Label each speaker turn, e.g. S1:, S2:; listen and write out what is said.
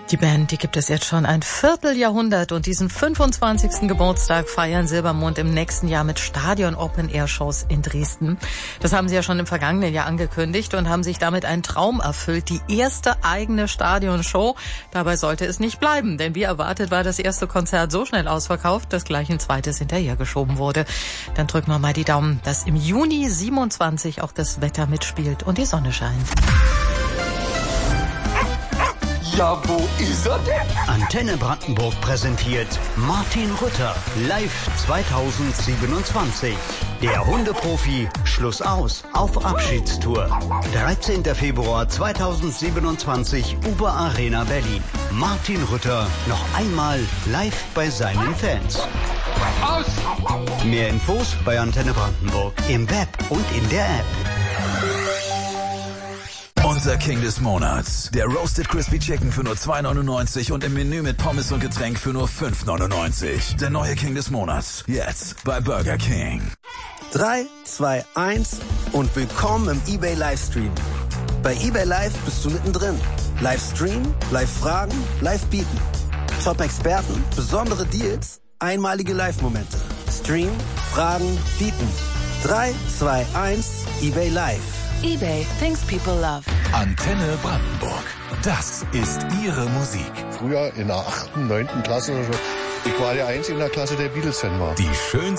S1: Die Band, die gibt es jetzt schon ein Vierteljahrhundert und diesen 25. Geburtstag feiern Silbermond im nächsten Jahr mit Stadion-Open-Air-Shows in Dresden. Das haben sie ja schon im vergangenen Jahr angekündigt und haben sich damit einen Traum erfüllt. Die erste eigene Stadionshow. Dabei sollte es nicht bleiben, denn wie erwartet war das erste Konzert so schnell ausverkauft, dass gleich ein zweites hinterhergeschoben wurde. Dann drücken wir mal die Daumen, dass im Juni 27 auch das Wetter mitspielt und die Sonne scheint.
S2: Ja, wo ist er denn?
S3: Antenne Brandenburg präsentiert Martin Rütter live 2027. Der Hundeprofi Schluss aus auf Abschiedstour. 13. Februar 2027 Uber Arena Berlin. Martin Rütter noch einmal live bei seinen Fans.
S2: Aus!
S3: Mehr Infos bei Antenne Brandenburg im Web und in der App.
S4: Unser King des Monats. Der Roasted Crispy Chicken für nur 2,99 und im Menü mit Pommes und Getränk für nur 5,99. Der neue King des Monats. Jetzt bei Burger King.
S5: 3, 2, 1 und willkommen im eBay Livestream. Bei eBay Live bist du mittendrin. Livestream, Live-Fragen, Live-Bieten. Top-Experten, besondere Deals, einmalige Live-Momente. Stream, Fragen, Bieten. 3, 2, 1, eBay Live.
S6: eBay, things people love.
S4: Antenne Brandenburg. Das ist Ihre Musik.
S7: Früher in der 8., 9. Klasse oder so. Ich war der Einzige in der Klasse, der Beatles-Fan war.
S4: Die schönste